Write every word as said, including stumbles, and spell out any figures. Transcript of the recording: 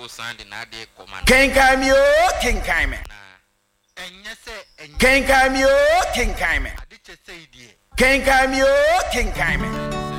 sand na de command. King Cameo, King Kime. And yes, King Cameo, King Kime. I did say, dear. King Cameo, King Kime.